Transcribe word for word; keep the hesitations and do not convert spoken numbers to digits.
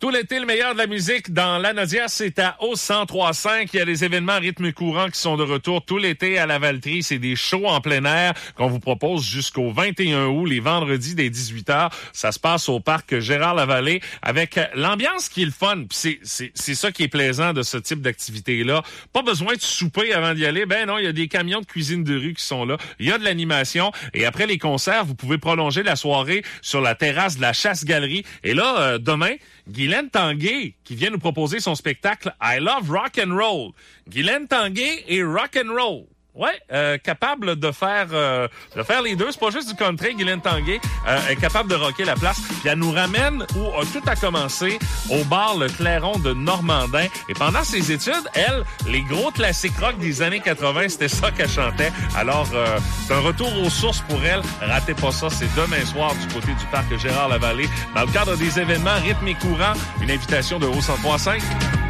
Tout l'été, le meilleur de la musique dans l'Anaudière, c'est à O cent trois virgule cinq. Il y a des événements rythme courant qui sont de retour tout l'été à la Valtrie. C'est des shows en plein air qu'on vous propose jusqu'au vingt et un août, les vendredis dès dix-huit heures. Ça se passe au parc Gérard-Lavallée avec l'ambiance qui est le fun. Puis c'est, c'est, c'est ça qui est plaisant de ce type d'activité-là. Pas besoin de souper avant d'y aller. Ben non, il y a des camions de cuisine de rue qui sont là. Il y a de l'animation. Et après les concerts, vous pouvez prolonger la soirée sur la terrasse de la Chasse-Galerie. Et là, euh, demain, Guylaine Tanguay qui vient nous proposer son spectacle I Love Rock and Roll. Guylaine Tanguay et rock and roll. Ouais, euh, capable de faire euh, de faire les deux. C'est pas juste du country. Guylaine Tanguay euh, est capable de rocker la place. Puis elle nous ramène où euh, tout a commencé au bar Le Clairon de Normandin. Et pendant ses études, elle, les gros classiques rock des années quatre-vingts, c'était ça qu'elle chantait. Alors, euh, c'est un retour aux sources pour elle. Ratez pas ça, c'est demain soir du côté du parc Gérard-Lavallée. Dans le cadre des événements rythme et courant, une invitation de O cent trois virgule cinq.